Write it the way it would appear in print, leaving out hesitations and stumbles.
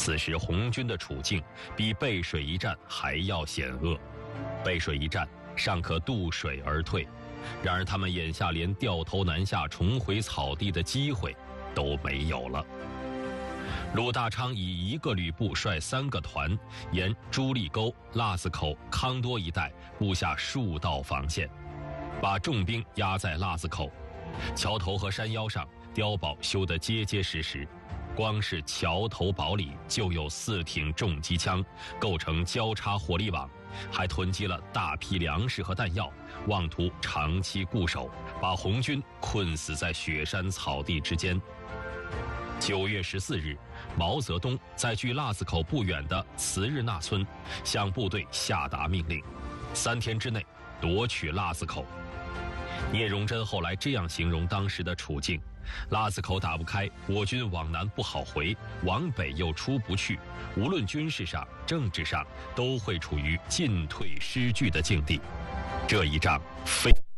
此时红军的处境比背水一战还要险恶。背水一战尚可渡水而退，然而他们眼下连掉头南下重回草地的机会都没有了。鲁大昌以1个旅部率3个团，沿朱立沟、腊子口、康多一带布下数道防线，把重兵压在腊子口。桥头和山腰上碉堡修得结结实实，光是桥头堡里就有4挺重机枪，构成交叉火力网，还囤积了大批粮食和弹药，妄图长期固守，把红军困死在雪山草地之间。9月14日，毛泽东在距腊子口不远的慈日纳村向部队下达命令，3天之内夺取腊子口。聂荣臻后来这样形容当时的处境：腊子口打不开，我军往南不好回，往北又出不去，无论军事上、政治上都会处于进退失据的境地。这一仗非